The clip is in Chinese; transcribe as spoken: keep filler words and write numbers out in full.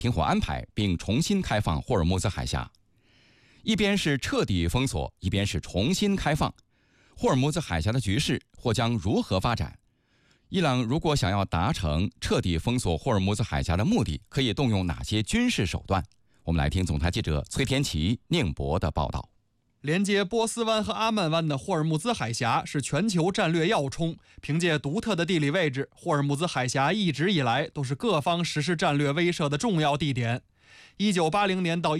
停火安排并重新开放霍尔木兹海峡。一边是彻底封锁，一边是重新开放，霍尔木兹海峡的局势或将如何发展？伊朗如果想要达成彻底封锁霍尔木兹海峡的目的，可以动用哪些军事手段？我们来听总台记者崔天琪、宁博的报道。 连接波斯湾和阿曼湾的霍尔木兹海峡是全球战略要冲，凭借独特的地理位置，霍尔木兹海峡一直以来都是各方实施战略威慑的重要地点。一九八零年到